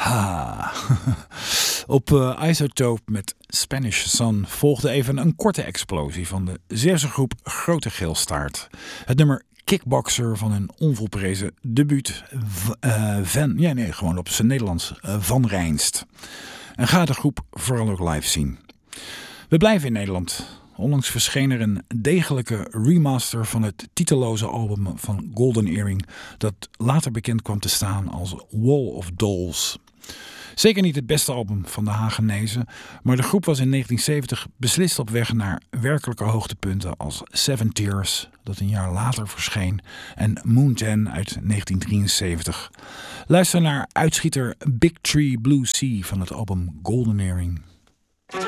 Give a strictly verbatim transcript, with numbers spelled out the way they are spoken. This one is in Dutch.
Ah. Op uh, Isotope met Spanish Sun volgde even een korte explosie van de Zeeuwse groep Grote Geelstaart. Het nummer Kickboxer van hun onvolprezen debuut uh, Van, ja nee, gewoon op zijn Nederlands, uh, Van Rijnst. En ga de groep vooral ook live zien. We blijven in Nederland. Onlangs verscheen er een degelijke remaster van het titelloze album van Golden Earring, dat later bekend kwam te staan als Wall of Dolls. Zeker niet het beste album van de Hagenezen, maar de groep was in negentien zeventig beslist op weg naar werkelijke hoogtepunten als Seven Tears, dat een jaar later verscheen, en Moon Ten uit negentien drieënzeventig. Luister naar uitschieter Big Tree Blue Sea van het album Golden Earring.